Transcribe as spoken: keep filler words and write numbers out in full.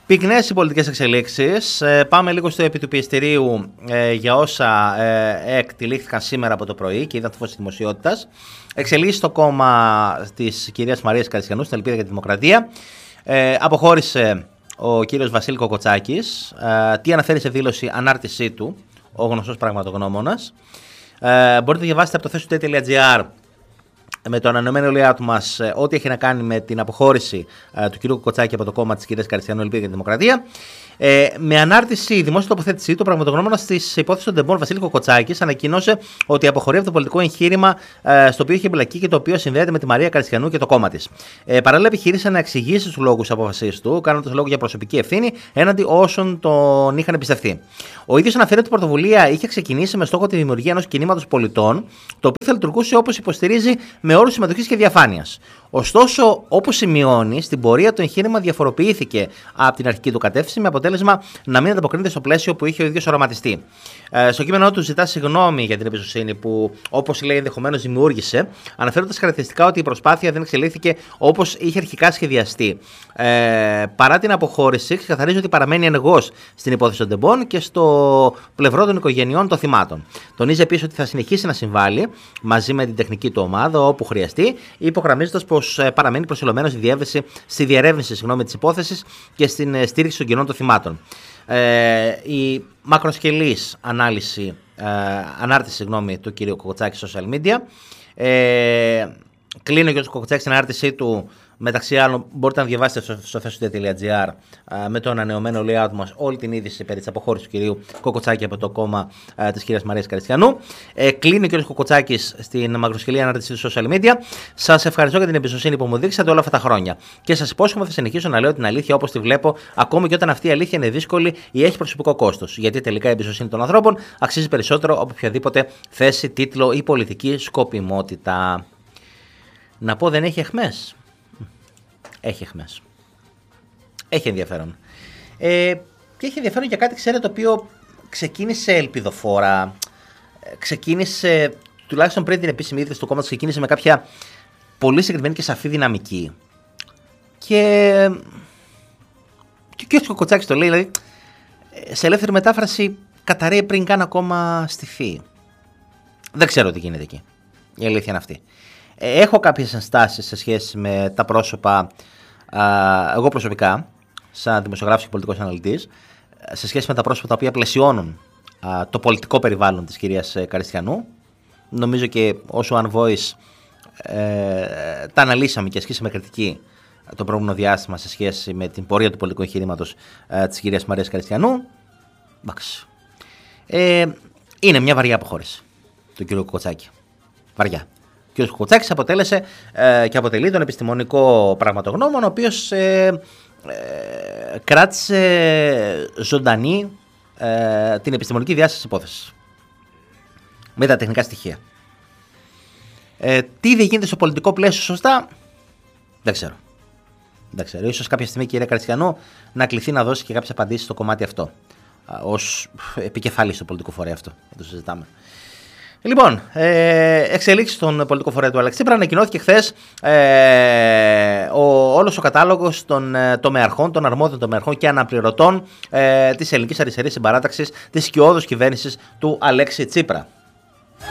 Πυκνές οι πολιτικές εξελίξεις. Ε, πάμε λίγο στο επί του πιεστηρίου ε, για όσα ε, εκτελήχθηκαν σήμερα από το πρωί και είδαν το φως της δημοσιότητας. Εξελίσσει στο κόμμα της κυρίας Μαρίας Καριστιανού, στην Ελπίδα για τη Δημοκρατία. Ε, αποχώρησε ο κύριος Βασίλη Κοκοτσάκης. Ε, τι αναφέρει σε δήλωση ανάρτησή του, ο γνωστός πραγματογνώμονας. Ε, μπορείτε να διαβάσετε από το θέσου τελεία τζι άρ με το ανανεωμένο ελαιάτου μας ό,τι έχει να κάνει με την αποχώρηση ε, του κ. Κοκοτσάκη από το κόμμα της κυρίας Καριστιανού, Ελπίδα για τη Δημοκρατία. Ε, με ανάρτηση δημόσια τοποθέτησή του, ο πραγματογνώμονας της υπόθεσης των Ντεμπών, Βασίλη Κοκοτσάκης, ανακοίνωσε ότι αποχωρεί από το πολιτικό εγχείρημα ε, στο οποίο είχε εμπλακεί και το οποίο συνδέεται με τη Μαρία Καριστιανού και το κόμμα της. Ε, παράλληλα, επιχείρησε να εξηγήσει τους λόγους απόφασης του, κάνοντας λόγο για προσωπική ευθύνη έναντι όσων τον είχαν εμπιστευτεί. Ο ίδιος αναφέρει ότι η πρωτοβουλία είχε ξεκινήσει με στόχο τη δημιουργία ενός κινήματος πολιτών, το οποίο θα λειτουργούσε όπως υποστηρίζει με όρους συμμετοχής και διαφάνειας. Ωστόσο, όπως σημειώνει, στην πορεία το εγχείρημα διαφοροποιήθηκε από την αρχική του κατεύθυνση, με αποτέλεσμα να μην ανταποκρίνεται στο πλαίσιο που είχε ο ίδιος οραματιστεί. Ε, στο κείμενό του ζητά συγγνώμη για την εμπιστοσύνη που, όπως λέει, ενδεχομένως δημιούργησε, αναφέροντας χαρακτηριστικά ότι η προσπάθεια δεν εξελίχθηκε όπως είχε αρχικά σχεδιαστεί. Ε, παρά την αποχώρηση, ξεκαθαρίζει ότι παραμένει ενεργός στην υπόθεση των Ντεμπών και στο πλευρό των οικογενειών των θυμάτων. Τονίζει επίσης ότι θα συνεχίσει να συμβάλλει μαζί με την τεχνική του ομάδα όπου χρειαστεί, υπογραμμίζοντας πως παραμένει προσιλωμένος στη διεύρυνση, στη διερεύνηση συγγνώμη, της υπόθεσης και στην στήριξη των κοινών των θυμάτων. Ε, η μακροσκελής ανάλυση, ε, ανάρτηση συγγνώμη, του κ. Κοκοτσάκη στα social media. Ε, κλείνει ο κ. Κοκοτσάκη στην ανάρτησή του. Μεταξύ άλλων, μπορείτε να διαβάσετε στο θέσου τελεία τζι άρ με το ανανεωμένο layout μας όλη την είδηση περί της αποχώρησης του κυρίου Κοκοτσάκη από το κόμμα α, της κυρίας Μαρίας Καριστιανού. Ε, κλείνει ο κ. Κοκοτσάκης στην μακροσκελή ανάρτηση του social media. Σας ευχαριστώ για την εμπιστοσύνη που μου δείξατε όλα αυτά τα χρόνια. Και σας υπόσχομαι θα συνεχίσω να λέω την αλήθεια όπως τη βλέπω, ακόμη και όταν αυτή η αλήθεια είναι δύσκολη ή έχει προσωπικό κόστος. Γιατί τελικά η εμπιστοσύνη των ανθρώπων αξίζει περισσότερο από οποιαδήποτε θέση, τίτλο ή πολιτική σκοπιμότητα. Να πω, δεν έχει αιχμές. Έχει αιχμές. Έχει ενδιαφέρον. Ε, και έχει ενδιαφέρον για κάτι, ξέρετε, το οποίο ξεκίνησε ελπιδοφόρα. Ξεκίνησε, τουλάχιστον πριν την επίσημη ίδρυση του κόμματος, ξεκίνησε με κάποια πολύ συγκεκριμένη και σαφή δυναμική. Και, και ο κ. Κοκοτσάκης το λέει, δηλαδή, σε ελεύθερη μετάφραση, καταραίει πριν καν ακόμα στηθεί. Δεν ξέρω τι γίνεται εκεί. Η αλήθεια είναι αυτή. Έχω κάποιες ενστάσεις σε σχέση με τα πρόσωπα, α, εγώ προσωπικά, σαν δημοσιογράφος και πολιτικός αναλυτής, σε σχέση με τα πρόσωπα τα οποία πλαισιώνουν α, το πολιτικό περιβάλλον της κυρίας Καριστιανού. Νομίζω και όσο One Voice ε, τα αναλύσαμε και ασκήσαμε κριτική το προηγούμενο διάστημα σε σχέση με την πορεία του πολιτικού εγχειρήματος ε, της κυρίας Μαρίας Καριστιανού. Ε, είναι μια βαριά αποχώρηση του κ. Κοκοτσάκη. Βαριά. Ο κ. Κοκοτσάκης αποτέλεσε ε, και αποτελεί τον επιστημονικό πραγματογνώμονα, ο οποίος ε, ε, κράτησε ζωντανή ε, την επιστημονική διάσταση της υπόθεσης. Με τα τεχνικά στοιχεία. Ε, τι δεν γίνεται στο πολιτικό πλαίσιο σωστά, δεν ξέρω. Δεν ξέρω. Ίσως κάποια στιγμή η κυρία Καριστιανού να κληθεί να δώσει και κάποιες απαντήσεις στο κομμάτι αυτό. Ως επικεφαλής στο πολιτικό φορέα αυτό. Δεν το συζητάμε. Λοιπόν, ε, εξελίξεις στον πολιτικό φορέα του Αλέξη Τσίπρα. Ανακοινώθηκε χθες ε, ο, όλος ο κατάλογος των ε, τομεαρχών, των αρμόδιων τομεαρχών και αναπληρωτών ε, της ελληνικής αριστερής συμπαράταξης της σκιώδους κυβέρνησης του Αλέξη Τσίπρα.